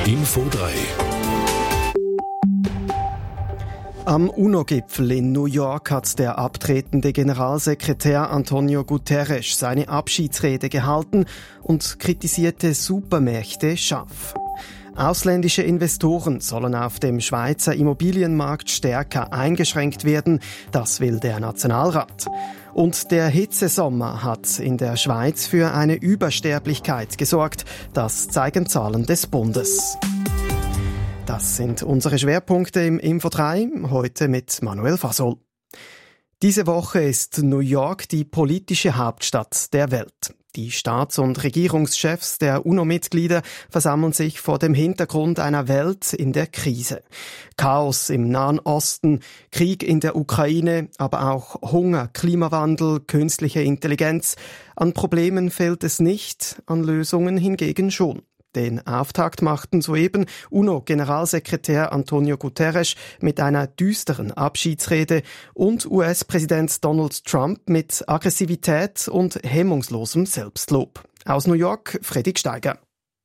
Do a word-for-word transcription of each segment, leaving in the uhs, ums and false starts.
Info drei. Am U N O-Gipfel in New York hat der abtretende Generalsekretär Antonio Guterres seine Abschiedsrede gehalten und kritisierte Supermächte scharf. Ausländische Investoren sollen auf dem Schweizer Immobilienmarkt stärker eingeschränkt werden, das will der Nationalrat. Und der Hitzesommer hat in der Schweiz für eine Übersterblichkeit gesorgt, das zeigen Zahlen des Bundes. Das sind unsere Schwerpunkte im Info drei, heute mit Manuel Fasol. Diese Woche ist New York die politische Hauptstadt der Welt. Die Staats- und Regierungschefs der U N O-Mitglieder versammeln sich vor dem Hintergrund einer Welt in der Krise. Chaos im Nahen Osten, Krieg in der Ukraine, aber auch Hunger, Klimawandel, künstliche Intelligenz. An Problemen fehlt es nicht, an Lösungen hingegen schon. Den Auftakt machten soeben U N O-Generalsekretär Antonio Guterres mit einer düsteren Abschiedsrede und U S-Präsident Donald Trump mit Aggressivität und hemmungslosem Selbstlob. Aus New York, Fredrik Steiger.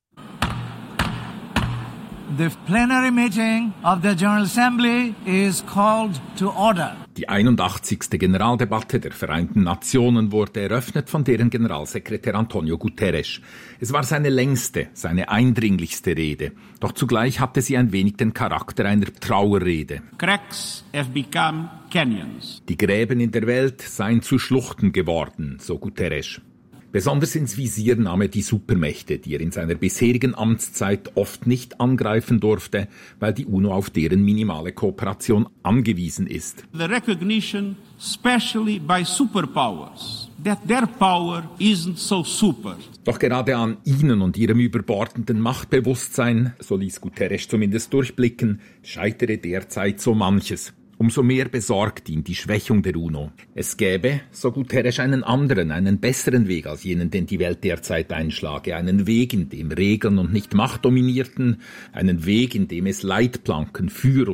The plenary meeting of the General Assembly is called to order. Die einundachtzigste Generaldebatte der Vereinten Nationen wurde eröffnet von deren Generalsekretär Antonio Guterres. Es war seine längste, seine eindringlichste Rede. Doch zugleich hatte sie ein wenig den Charakter einer Trauerrede. Cracks have become canyons. Die Gräben in der Welt seien zu Schluchten geworden, so Guterres. Besonders ins Visier nahm er die Supermächte, die er in seiner bisherigen Amtszeit oft nicht angreifen durfte, weil die U N O auf deren minimale Kooperation angewiesen ist. The recognition, especially by superpowers, that their power isn't so super. Doch gerade an ihnen und ihrem überbordenden Machtbewusstsein, so ließ Guterres zumindest durchblicken, scheitere derzeit so manches. Umso mehr besorgt ihn die Schwächung der U N O. Es gäbe, so Guterres, einen anderen, einen besseren Weg als jenen, den die Welt derzeit einschlage. Einen Weg, in dem Regeln und nicht Macht dominierten. Einen Weg, in dem es Leitplanken für